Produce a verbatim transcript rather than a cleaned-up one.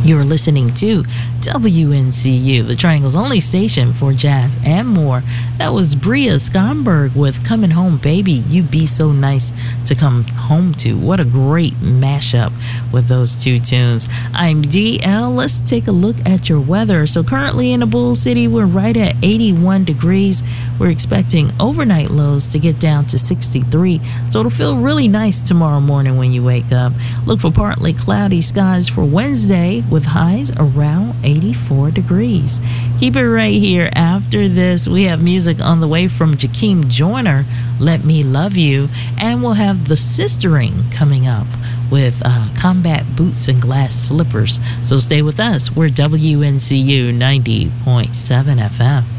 You're listening to W N C U, the Triangle's only station for jazz and more. That was Bria Skomberg with Coming Home Baby, You Be So Nice to Come Home To. What a great mashup with those two tunes. I'm D L. Let's take a look at your weather. So currently in the Bull City, we're right at eighty-one degrees. We're expecting overnight lows to get down to sixty-three. So it'll feel really nice tomorrow morning when you wake up. Look for partly cloudy skies for Wednesday with highs around eighty-four degrees. Keep it right here. After this, we have music on the way from Jakeem Joyner, Let Me Love You, and we'll have The Sistering coming up with uh, Combat Boots and Glass Slippers. So stay with us. We're W N C U ninety point seven F M.